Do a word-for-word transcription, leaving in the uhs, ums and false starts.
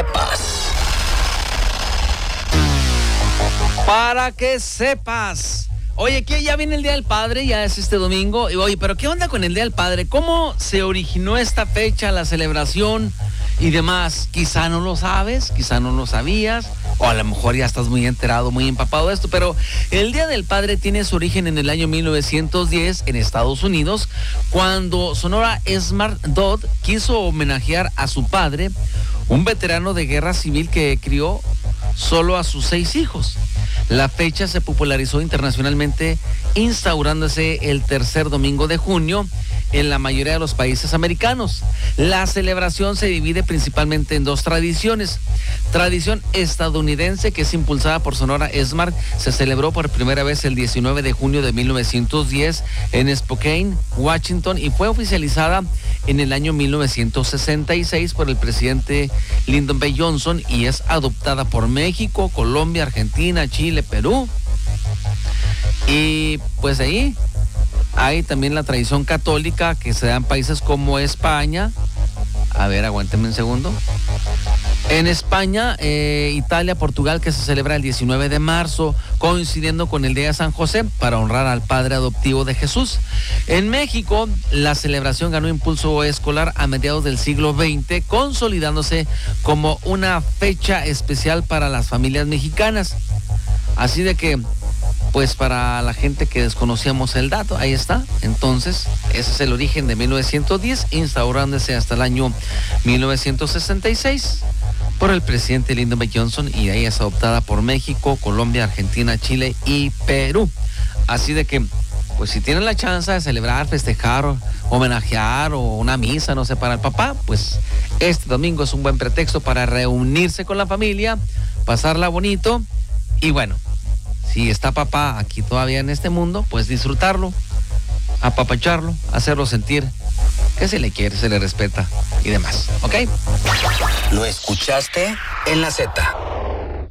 sepas. Para que sepas. Oye, que ya viene el Día del Padre, ya es este domingo. Y oye, pero ¿qué onda con el Día del Padre? ¿Cómo se originó esta fecha, la celebración y demás? Quizá no lo sabes, quizá no lo sabías, o a lo mejor ya estás muy enterado, muy empapado de esto, pero el Día del Padre tiene su origen en el año mil novecientos diez en Estados Unidos, cuando Sonora Esmar Dodd quiso homenajear a su padre, un veterano de guerra civil que crió solo a sus seis hijos. La fecha se popularizó internacionalmente, instaurándose el tercer domingo de junio en la mayoría de los países americanos. La celebración se divide principalmente en dos tradiciones. Tradición estadounidense, que es impulsada por Sonora Esmar, se celebró por primera vez el diecinueve de junio de mil novecientos diez en Spokane, Washington, y fue oficializada en el año mil novecientos sesenta y seis por el presidente Lyndon B. Johnson, y es adoptada por México, Colombia, Argentina, Chile, Perú. Y pues ahí hay también la tradición católica que se da en países como España. A ver, aguántenme un segundo. En España, eh, Italia, Portugal, que se celebra el diecinueve de marzo, coincidiendo con el Día de San José, para honrar al padre adoptivo de Jesús. En México, la celebración ganó impulso escolar a mediados del siglo veinte, consolidándose como una fecha especial para las familias mexicanas. Así de que, pues para la gente que desconocíamos el dato, ahí está. Entonces, ese es el origen de mil novecientos diez, instaurándose hasta el año mil novecientos sesenta y seis por el presidente Lyndon B. Johnson, y ahí es adoptada por México, Colombia, Argentina, Chile y Perú. Así de que, pues si tienen la chance de celebrar, festejar, homenajear o una misa, no sé, para el papá, pues este domingo es un buen pretexto para reunirse con la familia, pasarla bonito y bueno, si está papá aquí todavía en este mundo, pues disfrutarlo, apapacharlo, hacerlo sentir que se le quiere, se le respeta y demás, ¿ok? Lo escuchaste en La Z.